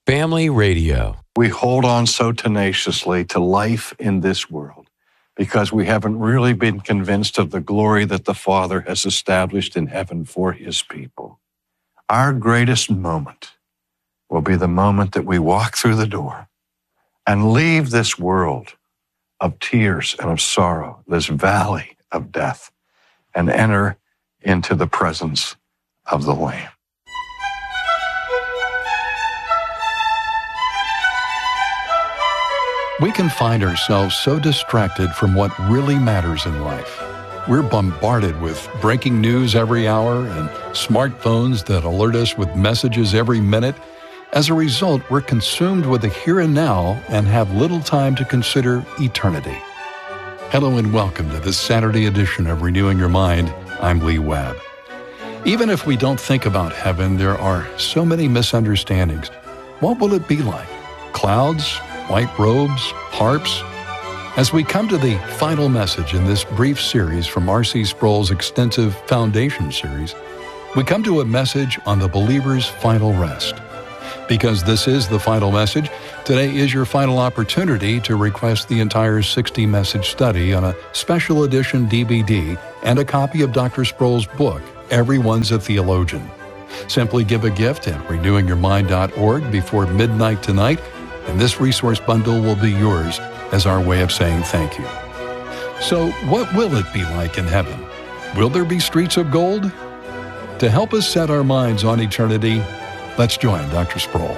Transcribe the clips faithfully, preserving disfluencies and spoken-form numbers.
Family Radio. We hold on so tenaciously to life in this world because we haven't really been convinced of the glory that the Father has established in heaven for his people. Our greatest moment will be the moment that we walk through the door and leave this world of tears and of sorrow, this valley of death, and enter into the presence of the Lamb. We can find ourselves so distracted from what really matters in life. We're bombarded with breaking news every hour and smartphones that alert us with messages every minute. As a result, we're consumed with the here and now and have little time to consider eternity. Hello and welcome to this Saturday edition of Renewing Your Mind. I'm Lee Webb. Even if we don't think about heaven, there are so many misunderstandings. What will it be like? Clouds? White robes, harps. As we come to the final message in this brief series from R C Sproul's extensive Foundation series, we come to a message on the believer's final rest. Because this is the final message, today is your final opportunity to request the entire sixty-message study on a special edition D V D and a copy of Doctor Sproul's book, Everyone's a Theologian. Simply give a gift at renewing your mind dot org before midnight tonight, and this resource bundle will be yours as our way of saying thank you. So what will it be like in heaven? Will there be streets of gold? To help us set our minds on eternity, let's join Doctor Sproul.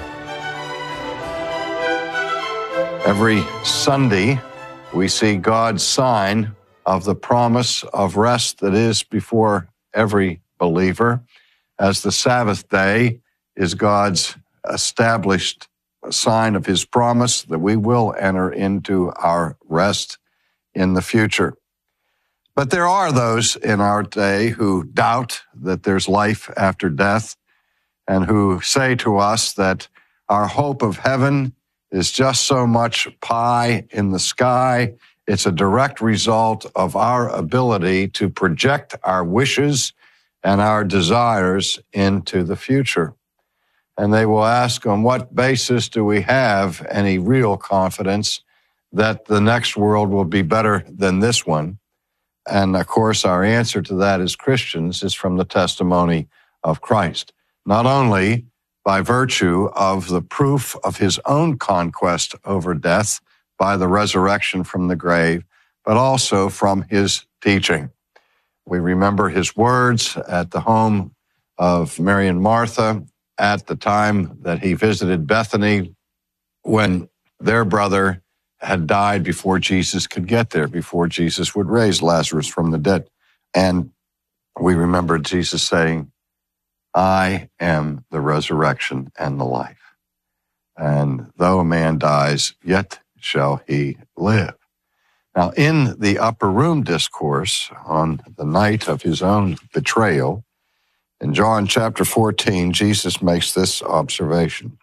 Every Sunday, we see God's sign of the promise of rest that is before every believer, as the Sabbath day is God's established a sign of his promise that we will enter into our rest in the future. But there are those in our day who doubt that there's life after death and who say to us that our hope of heaven is just so much pie in the sky. It's a direct result of our ability to project our wishes and our desires into the future. And they will ask, on what basis do we have any real confidence that the next world will be better than this one? And of course, our answer to that as Christians is from the testimony of Christ, not only by virtue of the proof of his own conquest over death by the resurrection from the grave, but also from his teaching. We remember his words at the home of Mary and Martha at the time that he visited Bethany when their brother had died before Jesus could get there, before Jesus would raise Lazarus from the dead. And we remember Jesus saying, I am the resurrection and the life. And though a man dies, yet shall he live. Now, in the upper room discourse on the night of his own betrayal, in John chapter fourteen, Jesus makes this observation.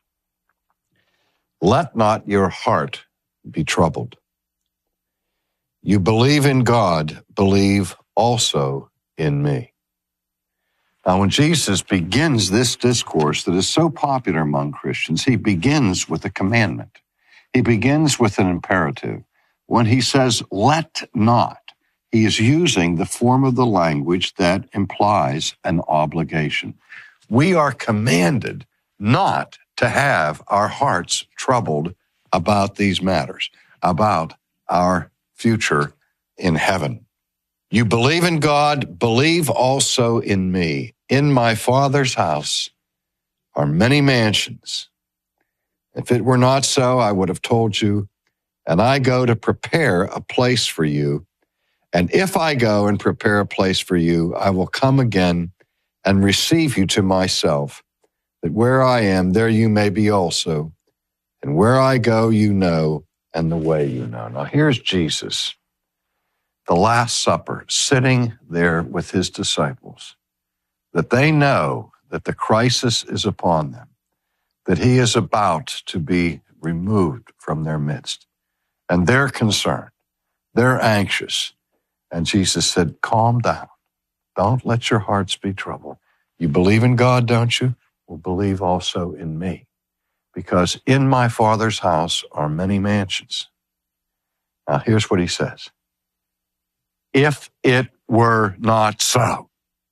Let not your heart be troubled. You believe in God, believe also in me. Now, when Jesus begins this discourse that is so popular among Christians, he begins with a commandment. He begins with an imperative. When he says, let not, he is using the form of the language that implies an obligation. We are commanded not to have our hearts troubled about these matters, about our future in heaven. You believe in God, believe also in me. In my Father's house are many mansions. If it were not so, I would have told you, and I go to prepare a place for you. And if I go and prepare a place for you, I will come again and receive you to myself, that where I am, there you may be also. And where I go, you know, and the way you know. Now here's Jesus, the Last Supper, sitting there with his disciples, that they know that the crisis is upon them, that he is about to be removed from their midst. And they're concerned. They're anxious. And Jesus said, calm down. Don't let your hearts be troubled. You believe in God, don't you? Well, believe also in me. because in my Father's house are many mansions. Now, here's what he says. If it were not so,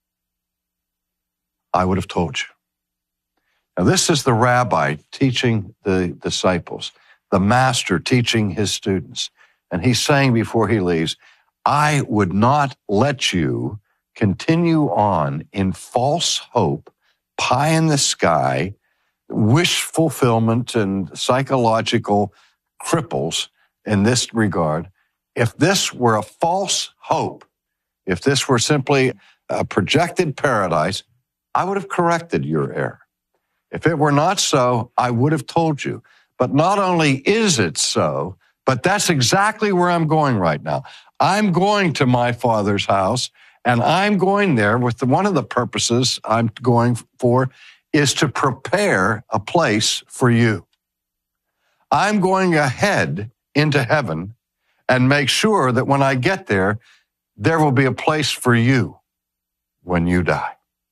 I would have told you. Now, this is the rabbi teaching the disciples, the master teaching his students. And he's saying before he leaves, I would not let you continue on in false hope, pie in the sky, wish fulfillment, and psychological cripples in this regard. If this were a false hope, if this were simply a projected paradise, I would have corrected your error. If it were not so, I would have told you. But not only is it so, but that's exactly where I'm going right now. I'm going to my Father's house, and I'm going there with the, one of the purposes I'm going for is to prepare a place for you. I'm going ahead into heaven and make sure that when I get there, there will be a place for you when you die.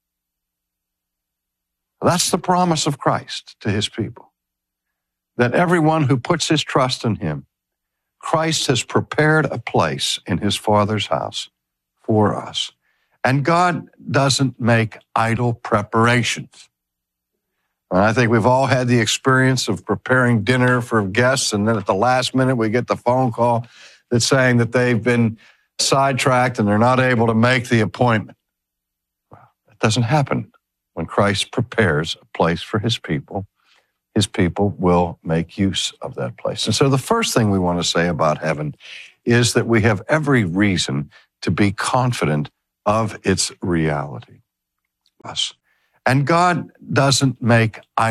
That's the promise of Christ to his people, that everyone who puts his trust in him, Christ has prepared a place in his Father's house for us. And God doesn't make idle preparations. And I think we've all had the experience of preparing dinner for guests, and then at the last minute we get the phone call that's saying that they've been sidetracked and they're not able to make the appointment. Well, that doesn't happen when Christ prepares a place for his people. His people will make use of that place. And so the first thing we want to say about heaven is that we have every reason to be confident of its reality. And God doesn't make